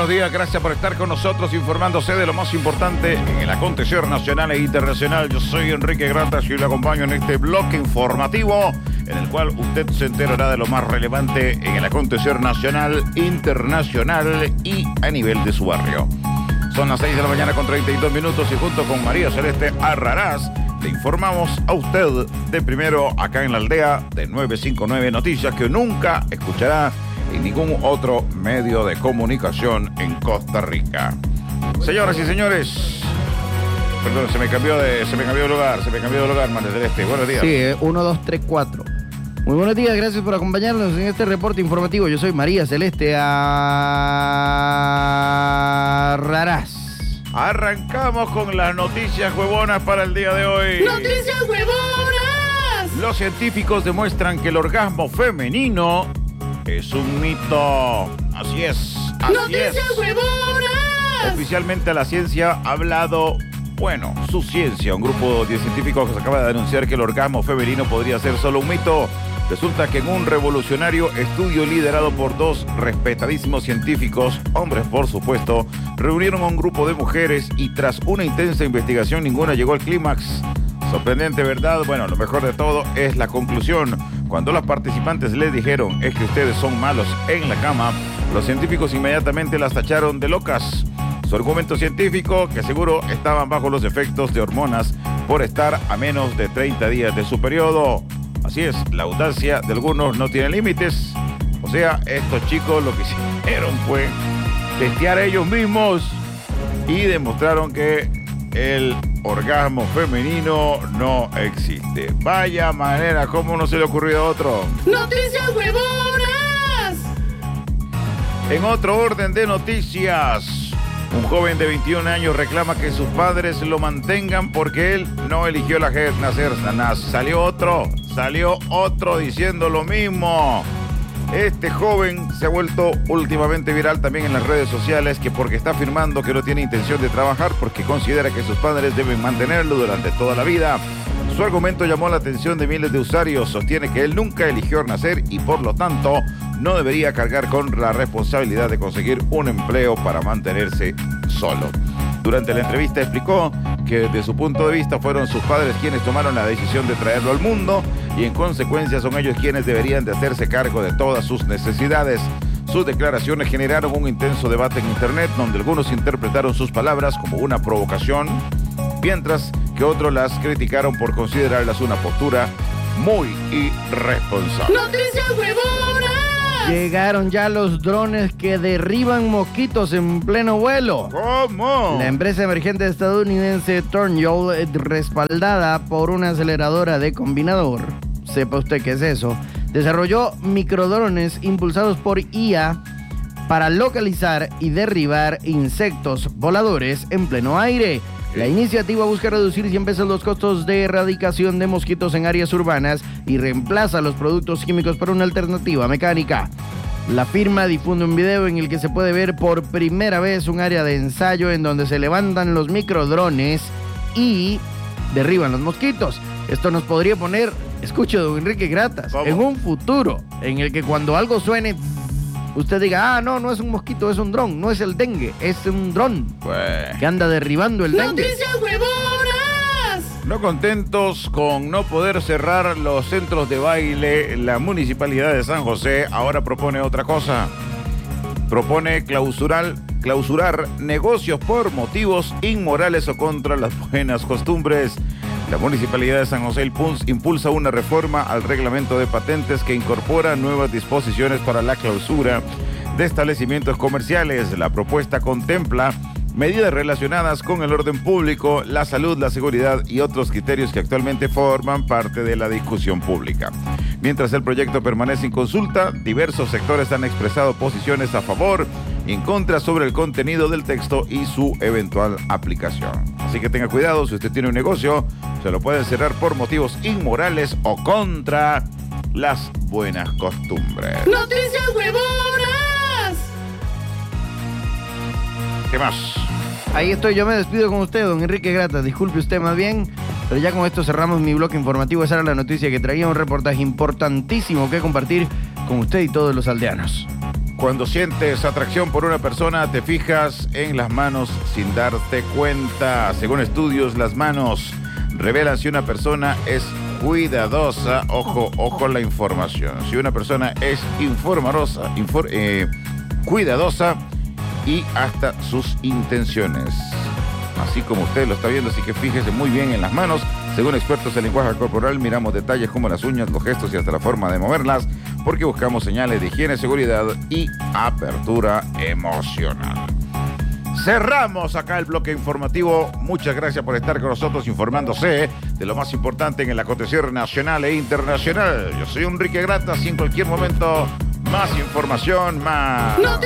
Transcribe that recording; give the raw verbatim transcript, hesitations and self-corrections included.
buenos días. Gracias por estar con nosotros informándose de lo más importante en el acontecer nacional e internacional. Yo soy Enrique Gratas y le acompaño en este bloque informativo en el cual usted se enterará de lo más relevante en el acontecer nacional, internacional y a nivel de su barrio. Son las seis de la mañana con treinta y dos minutos y junto con María Celeste Arrarás le informamos a usted de primero acá en la aldea de novecientos cincuenta y nueve Noticias que nunca escuchará en ningún otro medio de comunicación en Costa Rica. Señoras y señores, perdón, se me cambió de, se me cambió de lugar, se me cambió de lugar, María Celeste. Buenos días. Sí, uno, dos, tres, cuatro. Muy buenos días, gracias por acompañarnos en este reporte informativo. Yo soy María Celeste Arrarás. Arrancamos con las noticias huevonas para el día de hoy. ¡Noticias huevonas! Los científicos demuestran que el orgasmo femenino es un mito. Así es, así ¡Noticias es. huevonas! Oficialmente la ciencia ha hablado, bueno, su ciencia. Un grupo de científicos acaba de anunciar que el orgasmo femenino podría ser solo un mito. Resulta que en un revolucionario estudio liderado por dos respetadísimos científicos, hombres por supuesto, reunieron a un grupo de mujeres y tras una intensa investigación ninguna llegó al clímax. Sorprendente, ¿verdad? Bueno, lo mejor de todo es la conclusión. Cuando los participantes les dijeron es que ustedes son malos en la cama, los científicos inmediatamente las tacharon de locas. Su argumento científico, que seguro estaban bajo los efectos de hormonas por estar a menos de treinta días de su periodo. Así es, la audacia de algunos no tiene límites. O sea, estos chicos lo que hicieron fue testear ellos mismos y demostraron que el orgasmo femenino no existe. Vaya manera, ¿cómo no se le ocurrió a otro? ¡Noticias huevonas! En otro orden de noticias, un joven de veintiún años reclama que sus padres lo mantengan porque él no eligió la nacer. Salió otro, salió otro diciendo lo mismo. Este joven se ha vuelto últimamente viral también en las redes sociales, que porque está afirmando que no tiene intención de trabajar porque considera que sus padres deben mantenerlo durante toda la vida. Su argumento llamó la atención de miles de usuarios. Sostiene que él nunca eligió nacer y por lo tanto no debería cargar con la responsabilidad de conseguir un empleo para mantenerse solo. Durante la entrevista explicó que desde su punto de vista fueron sus padres quienes tomaron la decisión de traerlo al mundo y en consecuencia son ellos quienes deberían de hacerse cargo de todas sus necesidades. Sus declaraciones generaron un intenso debate en internet donde algunos interpretaron sus palabras como una provocación, mientras que otros las criticaron por considerarlas una postura muy irresponsable. ¡Noticias huevonas! Llegaron ya los drones que derriban mosquitos en pleno vuelo. ¿Cómo? La empresa emergente estadounidense Thornhill, respaldada por una aceleradora de combinador, sepa usted qué es eso, desarrolló microdrones impulsados por I A para localizar y derribar insectos voladores en pleno aire. La iniciativa busca reducir cien veces los costos de erradicación de mosquitos en áreas urbanas y reemplaza los productos químicos por una alternativa mecánica. La firma difunde un video en el que se puede ver por primera vez un área de ensayo en donde se levantan los microdrones y derriban los mosquitos. Esto nos podría poner, escuche, don Enrique Gratas, ¿cómo? En un futuro en el que cuando algo suene, usted diga, ah, no, no es un mosquito, es un dron, no es el dengue, es un dron Pues, que anda derribando el dengue. ¡Noticias huevonas! no contentos con no poder cerrar los centros de baile, la Municipalidad de San José ahora propone otra cosa. Propone clausurar, clausurar negocios por motivos inmorales o contra las buenas costumbres. La Municipalidad de San José El Punz impulsa una reforma al reglamento de patentes que incorpora nuevas disposiciones para la clausura de establecimientos comerciales. La propuesta contempla medidas relacionadas con el orden público, la salud, la seguridad y otros criterios que actualmente forman parte de la discusión pública. Mientras el proyecto permanece en consulta, diversos sectores han expresado posiciones a favor y en contra sobre el contenido del texto y su eventual aplicación. Así que tenga cuidado, si usted tiene un negocio, se lo pueden cerrar por motivos inmorales o contra las buenas costumbres. ¡Noticias huevonas! ¿Qué más? Ahí estoy, yo me despido con usted, don Enrique Gratas. Disculpe usted más bien, pero ya con esto cerramos mi bloque informativo. Esa era la noticia que traía, un reportaje importantísimo que compartir con usted y todos los aldeanos. Cuando sientes atracción por una persona, te fijas en las manos sin darte cuenta. Según estudios, las manos revelan si una persona es cuidadosa. Ojo, ojo la información. Si una persona es informarosa, infor, eh, cuidadosa y hasta sus intenciones. Así como usted lo está viendo, así que fíjese muy bien en las manos. Según expertos en lenguaje corporal, miramos detalles como las uñas, los gestos y hasta la forma de moverlas, porque buscamos señales de higiene, seguridad y apertura emocional. Cerramos acá el bloque informativo. Muchas gracias por estar con nosotros informándose de lo más importante en el acontecer nacional e internacional. Yo soy Enrique Gratas y en cualquier momento más información, más... ¡No te